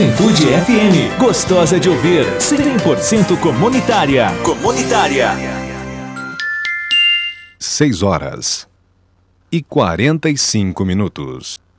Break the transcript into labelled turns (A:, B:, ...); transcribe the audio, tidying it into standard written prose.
A: Juventude FM, gostosa de ouvir, 100% comunitária.
B: 6 horas e 45 minutos.